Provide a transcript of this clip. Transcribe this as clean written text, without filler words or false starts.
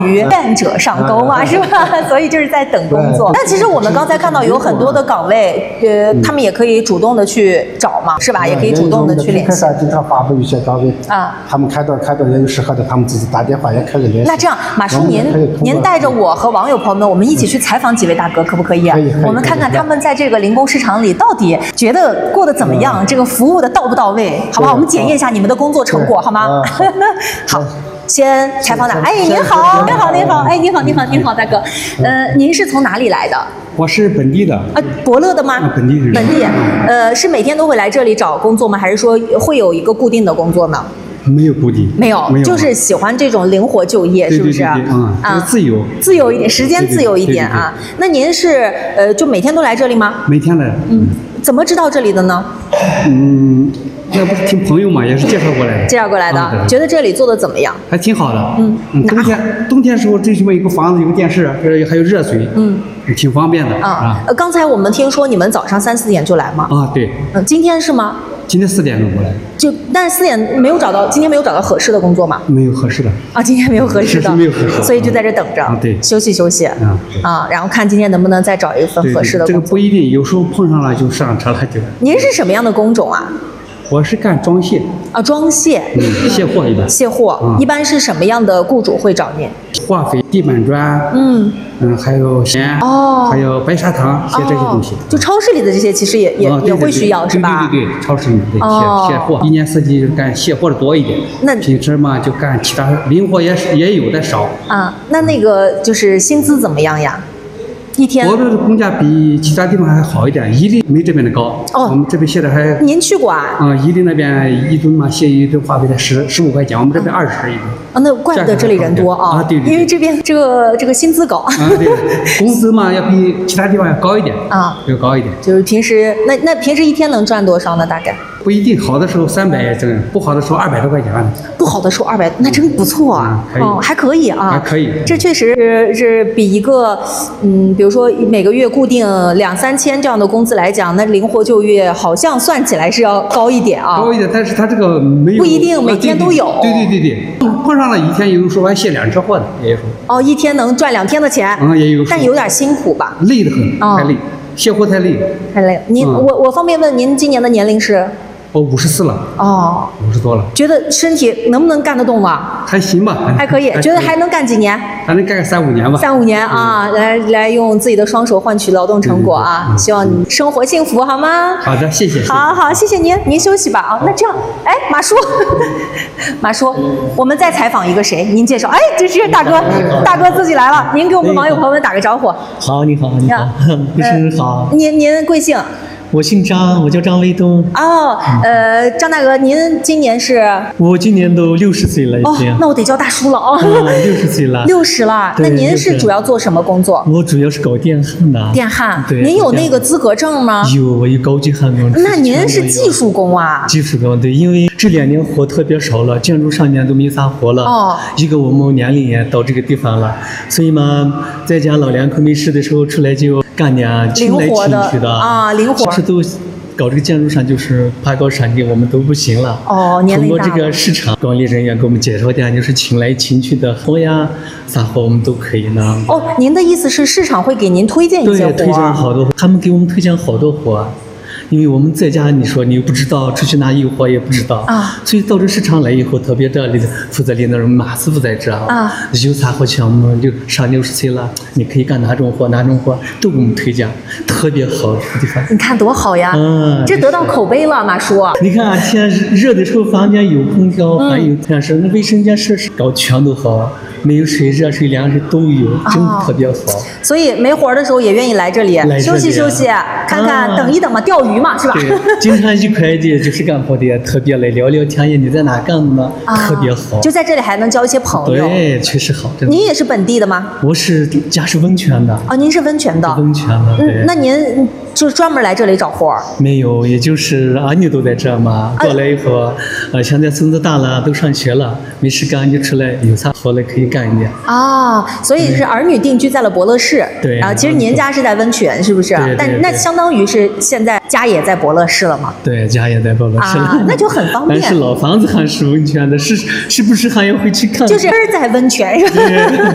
愿者上钩嘛，是吧？所以就是在等工作。但其实我们刚才看到有很多的岗位，他们也可以主动的去找嘛，是吧？也可以主动的去联系。 经常发布一些岗位啊，他们看到也有适合的，他们自己打电话也可以联系。 那这样，马叔您带着我和网友朋友们，我们一起去采访几位大哥，可不可以啊？ 可以。 我们看看他们在这个零工市场里到底觉得过得怎么样，这个服务的到不到位，好吧？我们检验一下你们的工作成果，好吗？好。先采访哎，您好，您好，您好，哎，您好，您好，您好，大哥，您是从哪里来的？ 我是本地的。 伯乐的吗？ 本地人。 本地，是每天都会来这里找工作吗？还是说会有一个固定的工作呢？ 没有固定。 没有，就是喜欢这种灵活就业，是不是？ 对，自由。 自由一点，时间自由一点啊。那您是就每天都来这里吗？ 每天来。 怎么知道这里的呢？ 那不是听朋友嘛，也是介绍过来的。 介绍过来的，觉得这里做的怎么样？ 还挺好的。冬天时候最起码有个房子，有个电视，还有热水。挺方便的啊。 刚才我们听说你们早上3、4点就来吗？ 啊，对。 今天是吗？ 今天4点钟过来。 但是4点今天没有找到合适的工作吗？ 没有合适的。 啊，今天没有合适的。 没有合适的。 所以就在这等着。 对。 休息休息。然后看今天能不能再找一份合适的工作。 这个不一定，有时候碰上了就上车了就。 您是什么样的工种啊？ 我是干装卸。 装卸。 卸货一般。 卸货，一般是什么样的雇主会找您？ 化肥、地板砖，还有盐，还有白砂糖，卸这些东西。 就超市里的这些，其实也会需要，是吧？ 对，超市里的卸货，一年四季干卸货的多一点。 那平时嘛就干其他零活也有的少。 那个就是薪资怎么样呀？一天我的工价比其他地方还好一点，伊犁没这边的高。我们这边卸的还。 您去过啊？ 伊犁那边1吨嘛，卸1吨化肥才15块钱，我们这边20一吨。 那怪不得这里人多啊！ 对， 因为这边这个薪资高。 对，工资嘛要比其他地方要高一点。要高一点。 就是平时那平时一天能赚多少呢？大概？ 不一定，好的时候300挣，不好的时候200多块钱。 不好的时候200，那真不错啊！还可以啊。 还可以。 这确实是比一个比如说每个月固定2、3千这样的工资来讲，那灵活就业好像算起来是要高一点啊。 高一点，但是它这个没有。 不一定每天都有。 对，碰上了一天，有时候还卸2车货的，也有。 一天能赚2天的钱。 也有。 但有点辛苦吧？ 累得很，太累，卸货太累。 太累。我方便问您今年的年龄是 ？54了。50多了。 觉得身体能不能干得动啊？ 还行吧。 还可以。觉得还能干几年？ 还能干个3、5年吧。 3、5年啊，来用自己的双手换取劳动成果啊！希望你生活幸福，好吗？ 好的，谢谢。 好，谢谢您，您休息吧啊。那这样，马叔，马叔，我们再采访一个谁？您介绍。这是大哥自己来了，您给我们网友朋友们打个招呼。 好，你好，律师好。 您贵姓？ 我姓张，我叫张卫东。 张大哥，您今年是？ 我今年都60岁了已经。 那我得叫大叔了啊。 60岁了。 60了，那您是主要做什么工作？ 我主要是搞电焊的。 电焊。 对。 您有那个资格证吗？ 有，我有高级焊工。 那您是技术工啊？ 技术工，对，因为这2年活特别少了，建筑商年都没啥活了。一个我们年龄也到这个地方了，所以嘛，在家老两口没事的时候出来就干点勤来勤去的。 灵活。 都搞这个建筑上就是爬高山顶，我们都不行了。 年龄大了。 通过这个市场管理人员给我们介绍点，就是勤来勤去的活呀，啥活我们都可以呢。 您的意思是市场会给您推荐一些活？ 对，推荐好多，他们给我们推荐好多活。因为我们在家，你说你又不知道出去哪有活也不知道所以到这市场来以后，特别这里负责领导人马师傅在这有啥活项目就上60岁了，你可以干哪种活都给我们推荐，特别好这个地方。 你看多好呀！这得到口碑了，马叔。 你看天热的时候，房间有空调，还有但是卫生间设施搞全都好。没有水、热水、凉水都有，真的特别好。 所以没活的时候也愿意来这里休息休息，看看等一等嘛，钓鱼嘛，是吧？ 对，经常一块的就是干活的，特别来聊聊天呀，你在哪干的呢？特别好。 就在这里还能交一些朋友。 对，确实好。 您也是本地的吗？ 我是家是温泉的。 您是温泉的。 温泉的。对。 那您就专门来这里找活？ 没有，也就是儿女都在这嘛。过来以后，现在孙子大了，都上学了，没事干就出来，有啥活了可以干一点。 所以是儿女定居在了伯乐市。 对。 其实您家是在温泉，是不是？ 对。 但那相当于是现在家也在伯乐市了嘛？ 对，家也在伯乐市了。 那就很方便。 但是老房子还是温泉的，是不是还要回去看？ 就是在温泉是吧？